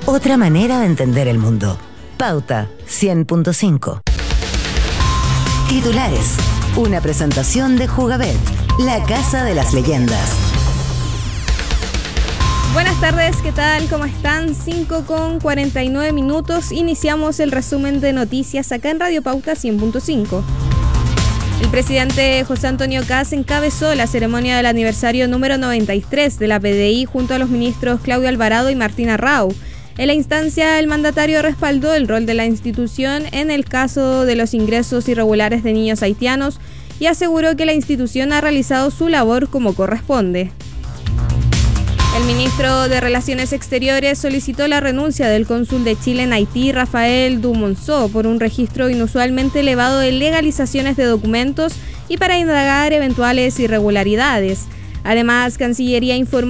Otra manera de entender el mundo. Pauta 100.5. Titulares. Una presentación de Jugabet, la casa de las leyendas. Buenas tardes, ¿qué tal? ¿Cómo están? 5:49. Iniciamos el resumen de noticias acá en Radio Pauta 100.5. El presidente José Antonio Kast encabezó la ceremonia del aniversario número 93 de la PDI junto a los ministros Claudio Alvarado y Martín Arrau. En la instancia, el mandatario respaldó el rol de la institución en el caso de los ingresos irregulares de niños haitianos y aseguró que la institución ha realizado su labor como corresponde. El ministro de Relaciones Exteriores solicitó la renuncia del cónsul de Chile en Haití, Rafael Dumonceau, por un registro inusualmente elevado de legalizaciones de documentos y para indagar eventuales irregularidades. Además, Cancillería informó